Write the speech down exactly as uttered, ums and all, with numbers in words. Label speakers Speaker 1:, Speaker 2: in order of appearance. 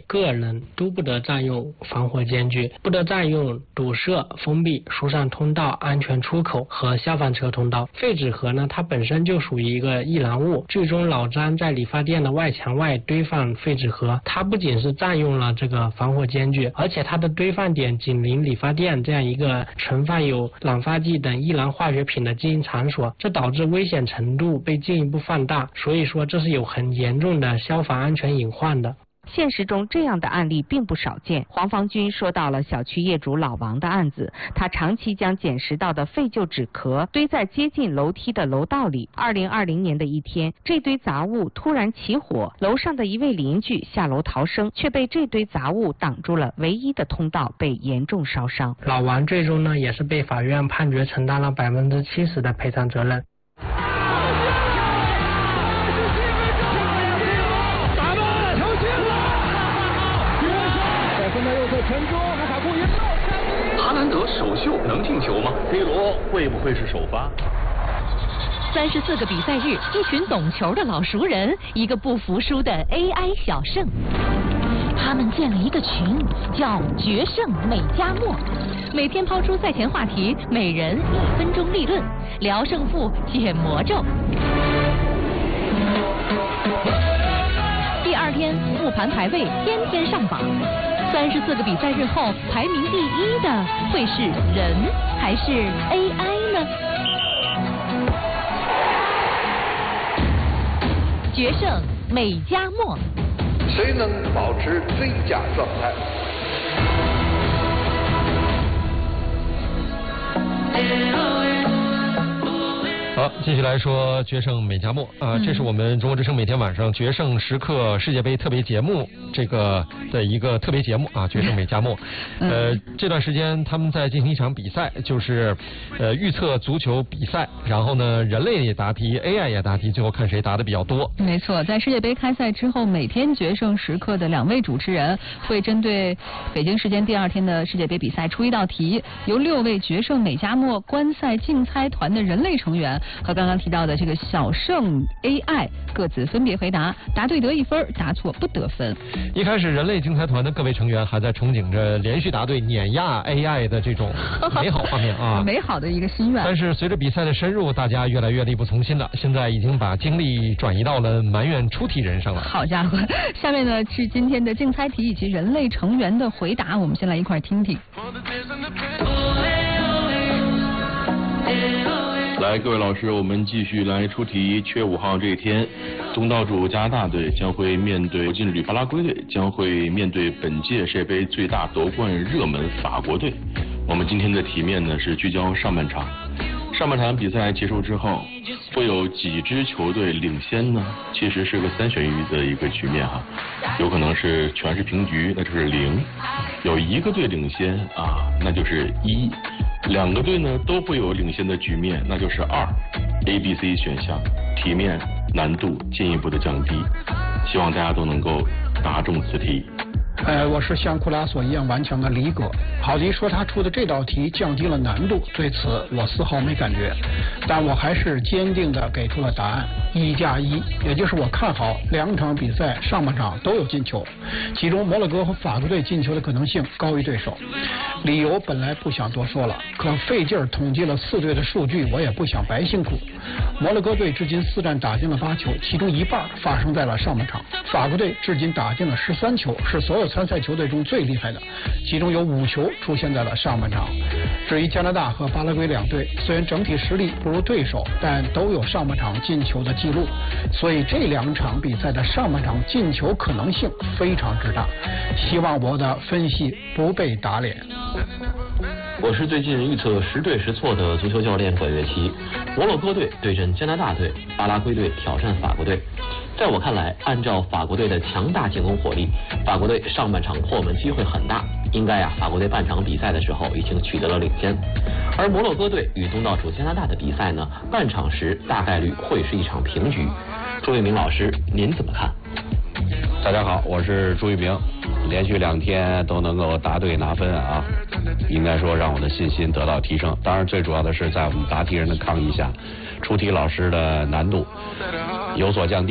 Speaker 1: 个人都不得占用防火间距，不得占用堵塞、封闭、疏散通道、安全出口和消防车通道。废纸盒呢，它本身就属于一个易燃物，最终老张在理发店的外墙外堆放废纸盒，它不仅是占用了这个防火间距，而且它的堆放点紧邻理发店这样一个存放有染发剂等易燃化学品的经营场所，这导致危险程度被进一步放大，所以说这是有很严重的消防安全隐患的。
Speaker 2: 现实中这样的案例并不少见。黄方军说到了小区业主老王的案子，他长期将捡拾到的废旧纸壳堆在接近楼梯的楼道里。二零二零年的一天，这堆杂物突然起火，楼上的一位邻居下楼逃生，却被这堆杂物挡住了唯一的通道，被严重烧伤。
Speaker 1: 老王最终呢，也是被法院判决承担了百分之七十的赔偿责任。
Speaker 3: 哈兰德首秀能进球吗
Speaker 4: ？C 罗会不会是首发？
Speaker 5: 三十四个比赛日，一群懂球的老熟人，一个不服输的 A I 小胜。他们建了一个群，叫“决胜美加墨”，每天抛出赛前话题，每人一分钟立论，聊胜负，解魔咒。第二天复盘排位，天天上榜。三十四个比赛日后，排名第一的会是人还是 A I 呢？决胜美加墨，
Speaker 6: 谁能保持最佳状态？
Speaker 7: 好，继续来说决胜美加墨啊、呃，这是我们中国之声每天晚上决胜时刻世界杯特别节目这个的一个特别节目啊，决胜美加墨。呃，这段时间他们在进行一场比赛，就是呃预测足球比赛，然后呢人类也答题 ，A I 也答题，最后看谁答的比较多。
Speaker 8: 没错，在世界杯开赛之后，每天决胜时刻的两位主持人会针对北京时间第二天的世界杯比赛出一道题，由六位决胜美加墨观赛竞猜团的人类成员和刚刚提到的这个小胜 A I 各自分别回答，答对得一分，答错不得分。
Speaker 7: 一开始人类竞猜团的各位成员还在憧憬着连续答对碾压 A I 的这种美好画面啊，
Speaker 8: 美好的一个心愿。
Speaker 7: 但是随着比赛的深入，大家越来越力不从心了，现在已经把精力转移到了埋怨出题人上了。
Speaker 8: 好家伙，下面呢是今天的竞猜题以及人类成员的回答，我们先来一块听听。
Speaker 4: 来，各位老师，我们继续来出题。七月五号这一天，东道主加拿大队将会面对国劲旅巴拉圭队，将会面对本届世界杯最大夺冠热门法国队。我们今天的题面呢是聚焦上半场。上半场比赛结束之后，会有几支球队领先呢？其实是个三选一的一个局面哈，有可能是全是平局，那就是零；有一个队领先啊，那就是一。两个队呢都会有领先的局面，那就是二 A、B、C 选项，题面难度进一步的降低，希望大家都能够答中此题。
Speaker 9: 呃，我是像库拉索一样顽强的李哥。郝迪说他出的这道题降低了难度，对此我丝毫没感觉，但我还是坚定的给出了答案，一加一，也就是我看好两场比赛上半场都有进球，其中摩洛哥和法国队进球的可能性高于对手。理由本来不想多说了，可费劲儿统计了四队的数据，我也不想白辛苦。摩洛哥队至今四战打进了八球，其中一半发生在了上半场。法国队至今打进了十三球，是所有参赛球队中最厉害的，其中有五球出现在了上半场。至于加拿大和巴拉圭两队，虽然整体实力不如对手，但都有上半场进球的记录，所以这两场比赛的上半场进球可能性非常之大。希望我的分析不被打脸。
Speaker 10: 我是最近预测十对十错的足球教练管乐琪。摩洛哥队对阵加拿大队，巴拉圭队挑战法国队。在我看来，按照法国队的强大进攻火力，法国队上半场破门机会很大，应该啊，法国队半场比赛的时候已经取得了领先。而摩洛哥队与东道主加拿大的比赛呢，半场时大概率会是一场平局。朱一鸣老师，您怎么看？
Speaker 11: 大家好，我是朱一鸣，连续两天都能够答对拿分啊，应该说让我的信心得到提升。当然，最主要的是在我们答题人的抗议下，出题老师的难度有所降低。